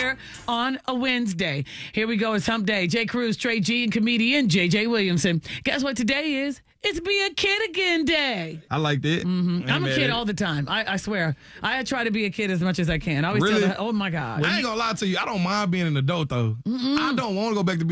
here on a Wednesday. Here we go. It's Hump Day. Jay Cruz, Trey G, and comedian JJ Williamson. Guess what today is? It's Be a Kid Again Day. I liked it. Mm-hmm. I'm a kid all the time. I swear. I try to be a kid as much as I can. I always tell them, oh my God. I ain't gonna lie to you. I don't mind being an adult though. I don't want to go back to being